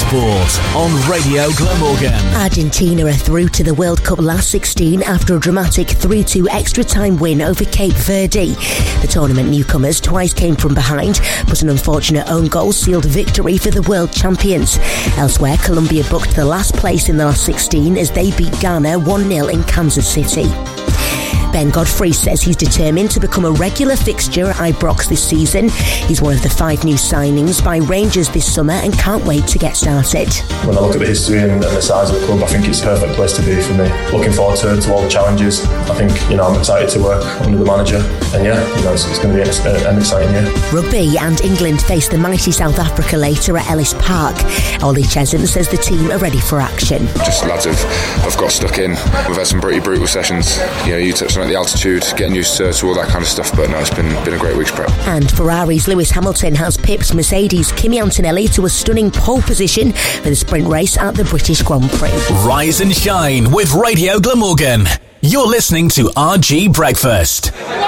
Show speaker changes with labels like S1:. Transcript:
S1: Sport on Radio Glamorgan.
S2: Argentina are through to the World Cup last 16 after a dramatic 3-2 extra time win over Cape Verde. The tournament newcomers twice came from behind, but an unfortunate own goal sealed victory for the world champions. Elsewhere, Colombia booked the last place in the last 16 as they beat Ghana 1-0 in Kansas City. Ben Godfrey says he's determined to become a regular fixture at Ibrox this season. He's one of the 5 new signings by Rangers this summer and can't wait to get started.
S3: When I look at the history and the size of the club, I think it's a perfect place to be for me. Looking forward to all the challenges. I think, I'm excited to work under the manager, and it's going to be an exciting year.
S2: Rugby and England face the mighty South Africa later at Ellis Park. Ollie Chesson says the team are ready for action.
S4: Just lads have got stuck in. We've had some pretty brutal sessions. You touched on the altitude, getting used to all that kind of stuff, but no, it's been a great week's prep.
S2: And Ferrari's Lewis Hamilton has pipped Mercedes' Kimi Antonelli to a stunning pole position for the sprint race at the British Grand Prix.
S1: Rise and shine with Radio Glamorgan. You're listening to RG Breakfast.